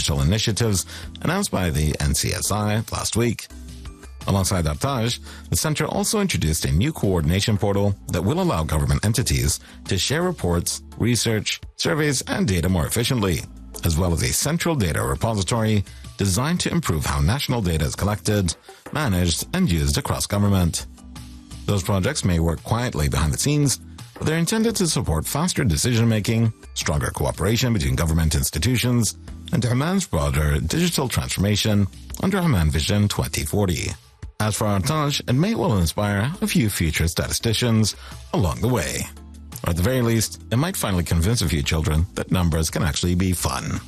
special initiatives announced by the NCSI last week. Alongside Artaj, the center also introduced a new coordination portal that will allow government entities to share reports, research, surveys, and data more efficiently, as well as a central data repository designed to improve how national data is collected, managed, and used across government. Those projects may work quietly behind the scenes, but they're intended to support faster decision-making, stronger cooperation between government institutions, and Oman's broader digital transformation under Oman Vision 2040. As for Artaj, it may well inspire a few future statisticians along the way. Or at the very least, it might finally convince a few children that numbers can actually be fun.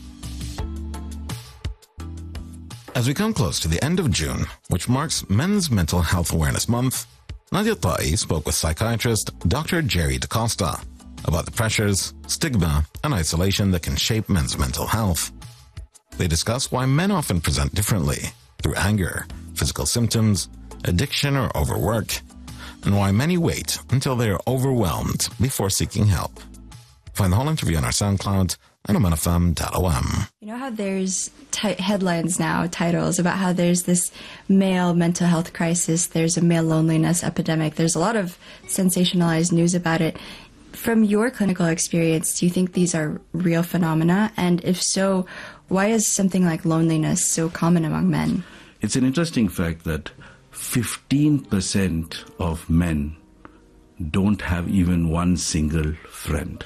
As we come close to the end of June, which marks Men's Mental Health Awareness Month, Nadia Ta'i spoke with psychiatrist Dr. Jerry DaCosta about the pressures, stigma, and isolation that can shape men's mental health. They discuss why men often present differently through anger, physical symptoms, addiction, or overwork, and why many wait until they are overwhelmed before seeking help. Find the whole interview on our SoundCloud and omanfm.om. You know how there's headlines now, titles about how there's this male mental health crisis, there's a male loneliness epidemic, there's a lot of sensationalized news about it. From your clinical experience, do you think these are real phenomena? And if so, why is something like loneliness so common among men? It's an interesting fact that 15% of men don't have even one single friend.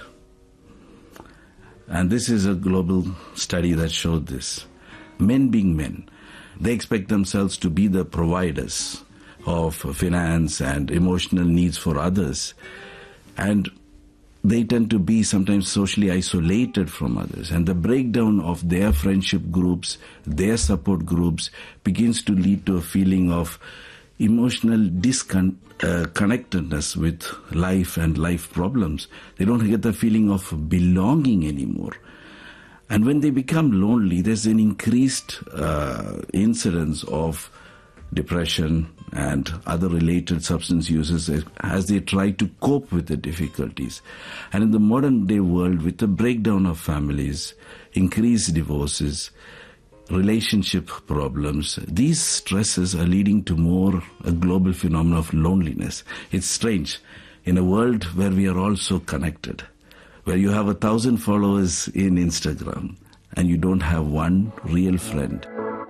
And this is a global study that showed this. Men being men, they expect themselves to be the providers of finance and emotional needs for others. And they tend to be sometimes socially isolated from others. And the breakdown of their friendship groups, their support groups, begins to lead to a feeling of emotional disconnectedness with life and life problems. They don't get the feeling of belonging anymore. And when they become lonely, there's an increased incidence of depression and other related substance uses as they try to cope with the difficulties. And in the modern day world, with the breakdown of families, increased divorces, relationship problems, these stresses are leading to more a global phenomenon of loneliness. It's strange. In a world where we are all so connected, where you have 1,000 followers in Instagram and you don't have one real friend.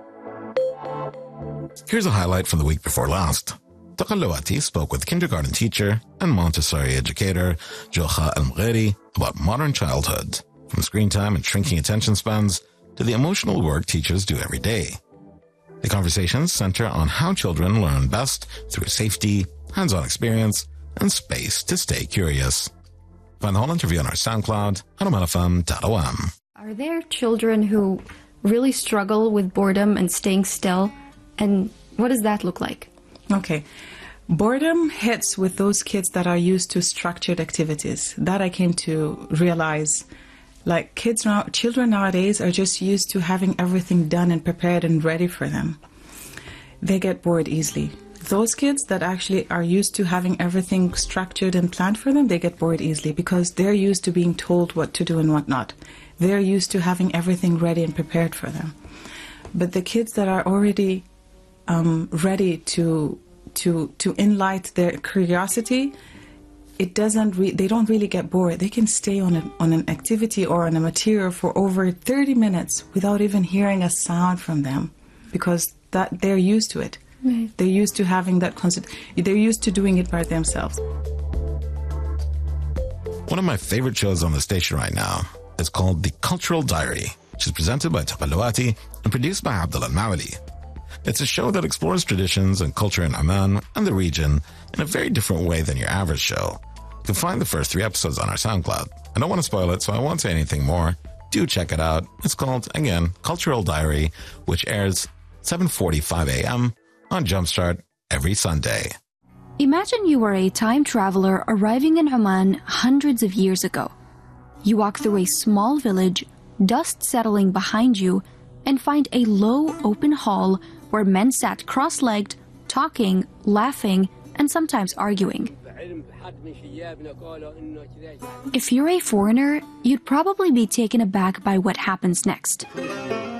Here's a highlight from the week before last. Taqallawati spoke with kindergarten teacher and Montessori educator Jocha El-Mgheri about modern childhood, from screen time and shrinking attention spans to the emotional work teachers do every day. The conversations center on how children learn best through safety, hands-on experience, and space to stay curious. Find the whole interview on our SoundCloud at omanfm.om. Are there children who really struggle with boredom and staying still? And what does that look like? Okay. Boredom hits with those kids that are used to structured activities. That I came to realize. Like children nowadays are just used to having everything done and prepared and ready for them. They get bored easily. Those kids that actually are used to having everything structured and planned for them, they get bored easily because they're used to being told what to do and what not. They're used to having everything ready and prepared for them. But the kids that are already ready to enlight their curiosity, they don't really get bored. They can stay on an activity or on a material for over 30 minutes without even hearing a sound from them, because that they're used to it. Right. They're used to having that concept. They're used to doing it by themselves. One of my favorite shows on the station right now is called The Cultural Diary, which is presented by Taqallawati and produced by Abdullah Al-Mawali. It's a show that explores traditions and culture in Oman and the region in a very different way than your average show. You can find the first 3 episodes on our SoundCloud. I don't want to spoil it, so I won't say anything more. Do check it out. It's called, again, Cultural Diary, which airs 7:45 a.m. on Jumpstart every Sunday. Imagine you were a time traveler arriving in Oman hundreds of years ago. You walk through a small village, dust settling behind you, and find a low, open hall where men sat cross-legged, talking, laughing, and sometimes arguing. If you're a foreigner, you'd probably be taken aback by what happens next.